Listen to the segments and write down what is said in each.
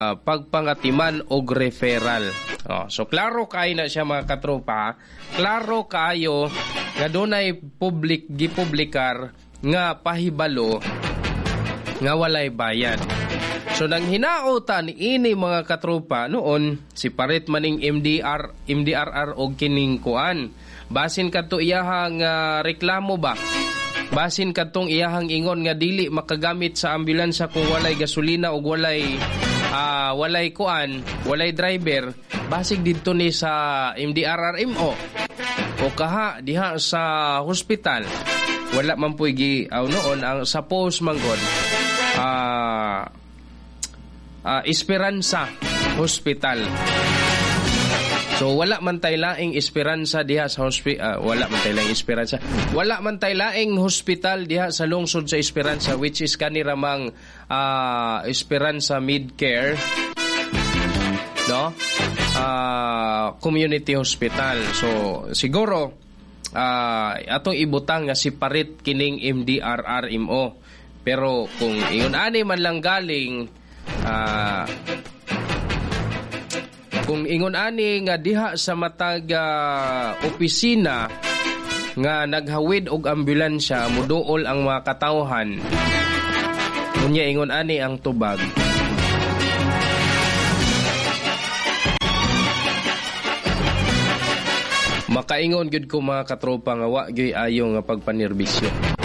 pagpangatiman og referral. So klaro kay na siya mga katropa, klaro kayo nga dunay gipublikar nga pahibalo nga walay bayad. So nang hinaotan ini mga katropa noon si parit maning MDRR og kining kuan. Basin kadto iyahang reklamo ba? Basin kadtong iyahang ingon nga dili makagamit sa ambulansya kung walay gasolina o walay kuan, walay driver. Basig didto ni sa MDRRMO o kaha diha sa hospital. Wala man puy noon ang sa post manggod. Esperanza Hospital. So wala man tay laing Esperanza diha sa wala man tay laing Esperanza. Wala man tay laing hospital diha sa lungsod sa Esperanza, which is kaniramang Esperanza Midcare, no? Community hospital. So siguro atong ibutang nga si parit kining MDRRMO. Pero kung ingon ani man lang galing kung ingon ani nga diha sa matag opisina nga naghawid og ambulansya muduol ang mga katawhan, unya ingon ani ang tubag, makaingon gyud ko mga katropa nga wa gyud ayo nga pagpanerbisyo.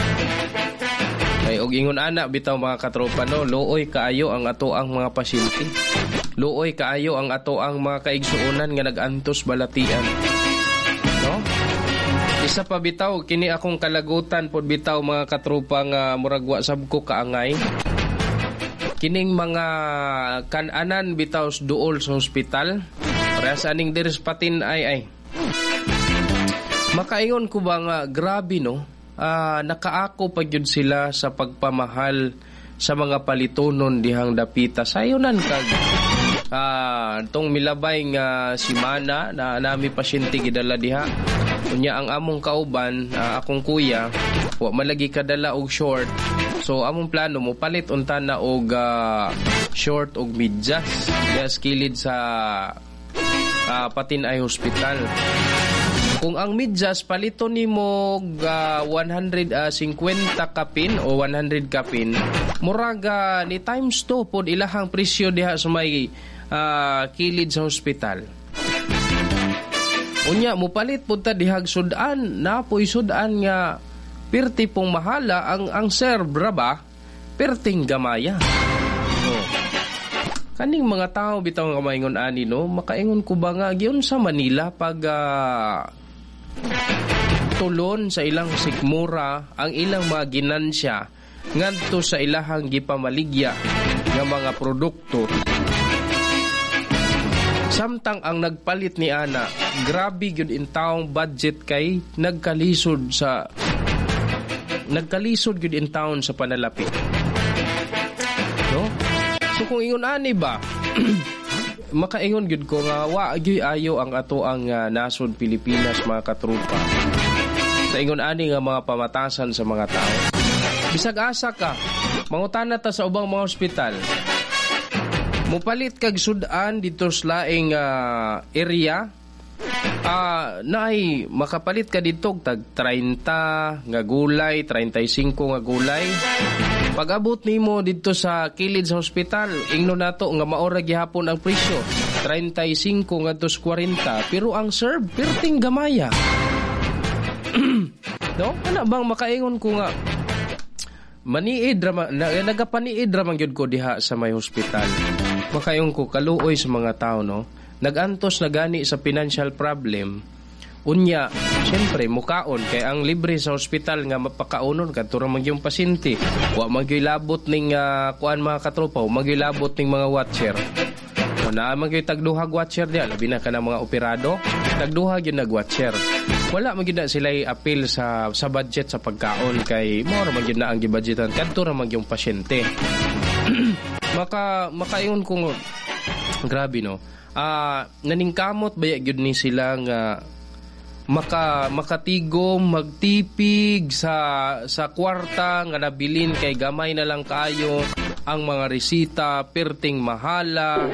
Ay og ingon ana bitaw mga katropa no, luoy kaayo ang ato ang mga pasyente. Luoy kaayo ang ato ang mga kaigsuonan nga nagantos balatian. No? Isa pa bitaw kini akong kalagutan pod bitaw mga katropa nga murag wa sabko kaangay. Kining mga kananan bitaw duol sa hospital. Parehas aning direspatin ay. Makaingon ko ba nga grabe no? Nakaako pa gyud sila sa pagpamahal sa mga palitonon dihang dapita sayunan kag tong milabay nga simana na nami pasyente gidala diha. Unya ang among kauban, akong kuya, wa malagi kadala og short. So among plano mo palit unta na og short og medyas diha kilid sa Patinay Hospital. Kung ang medyas palito nimo 150 kapin o 100 kapin, muraga ni times 2 pod ilahang presyo diha sa may kilid sa hospital. Unya mo palit pod ta dihag sudan, napoy sudan nga pirti pong mahala ang serbra ba, perting gamaya. Kaning mga tao bitaw nga maingon ani no, makaingon ko ba nga giun sa Manila pag tulon sa ilang sikmura ang ilang mga ginansya ngadto sa ilahang gipamaligya nga mga produkto. Samtang ang nagpalit ni ana, grabe gyud in taong budget kay nagkalisod gyud in taon sa panalapit. No? So kung ingon ani ba makaingon gyud ko nga wa gyud ayo ang ato ang nasod Pilipinas mga katrupa. Sa ingon ani nga mga pamatasan sa mga tao. Bisag asa ka, mangutana ta sa ubang mga ospital. Mupalit kag sudan dito sa laing area. Naay makapalit ka dito tag 30 nga gulay, 35 nga gulay. Pag abot nimo dito sa kilid sa hospital, ingno nato nga maora gihapon ang presyo, 35 ngadto 40, pero ang serve perting gamaya. No? Ana bang makaingon ko nga maniid ra nagapaniid ra man gyud ko diha sa may hospital. Makaingon ko kaluoy sa mga tao no. Nagantos na gani sa financial problem. Unya, siyempre, mukaon. Kaya ang libre sa hospital nga mapakaunon ka, turang magyong pasyente. Wa magyilabot ning kuan mga katropa, magyilabot ning mga watcher. O na magyoy tagduhag watcher diya, labi na ka ng mga operado, tagduhag yung nag-watcher. Wala magyud na sila appeal sa budget sa pagkaon kay more magyud na ang gibudgetan kadto ra magyong pasyente. Makaingon ko grabe no. Naningkamot baya gyud ni sila nga makatigom magtipig sa kwarta nga nabilin kay gamay na lang kayo ang mga resita perting mahala